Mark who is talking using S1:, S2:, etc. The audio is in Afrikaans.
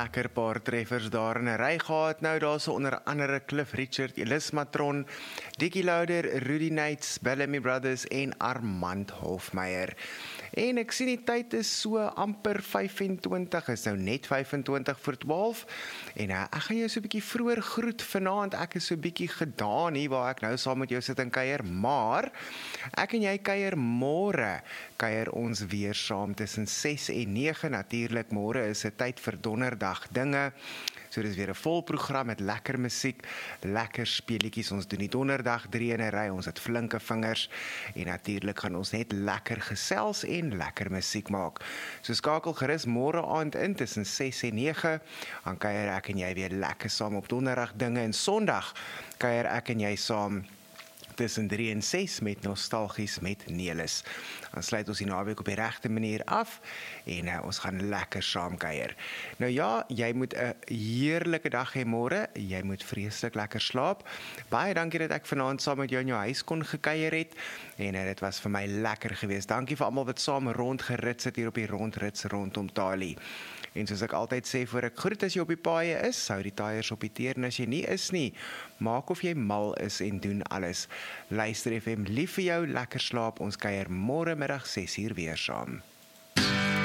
S1: lekker paar treffers daar in 'n ry gehad. Nou daar so onder andere Cliff Richard, Elis Matron, Dickie Louder, Rudy Nates, Bellamy Brothers en Armand Hofmeyer. En ek sien die tyd is so amper 25, is nou net 25 voor 12. En ek gaan jou so 'n bietjie vroeër groet vanaand. Ek is so 'n bietjie gedaan hier waar ek nou saam met jou sit en kuier, maar ek en jy kuier môre. Kuier ons weer saam tussen 6 en 9. Natuurlik môre is 'n tyd vir donderdag dinge. So dis weer 'n vol program met lekker musiek, lekker speletjies. Ons doen die donderdag 3 in 'n ry. Ons het flinke vingers en natuurlik gaan ons net lekker gesels en lekker musiek maak. So skakel gerus môre aand in tussen 6 en 9. Dan kuier ek en jy weer lekker saam op donderdag dinge, en Sondag kuier ek en jy saam tussen 3 en 6 met Nostalgies met Nelis. Dan sluit ons die naweek op die regte manier af en ons gaan lekker saam kuier. Nou ja, jy moet 'n heerlike dag hê môre. Jy moet vreeslik lekker slaap. Baie dankie dat ek vanaand saam met jou in jou huis kon gekuier het en dit was vir my lekker geweest. Dankie vir almal wat saam rondgerits het hier op die rondrits rondom Tali. En soos ek altyd sê voor ek groet, as jy op die paaie is, hou die tyres op die teer, en as jy nie is nie, maak of jy mal is en doen alles. Luister FM, lief vir jou, lekker slaap, ons kuier môre middag 6 uur weer saam.